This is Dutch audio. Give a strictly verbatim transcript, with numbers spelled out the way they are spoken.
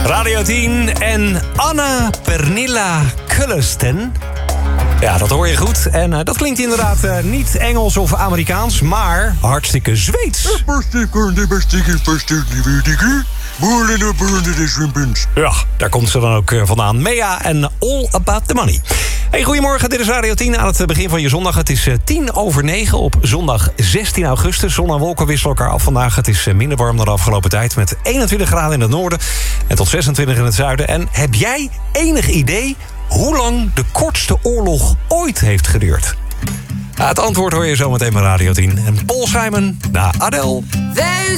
Radio tien en Anna Pernilla Kullesten. Ja, dat hoor je goed. En uh, dat klinkt inderdaad uh, niet Engels of Amerikaans, maar hartstikke Zweeds. Ja, daar komt ze dan ook uh, vandaan. Mea en All About The Money. Hey, goedemorgen, dit is Radio tien aan het begin van je zondag. Het is uh, tien over negen op zondag zestien augustus. Zon en wolken wisselen elkaar af vandaag. Het is uh, minder warm dan de afgelopen tijd met eenentwintig graden in het noorden en tot zesentwintig in het zuiden. En heb jij enig idee hoe lang de kortste oorlog ooit heeft geduurd? Nou, het antwoord hoor je zometeen bij Radio tien. En Paul Simon na Adele. There's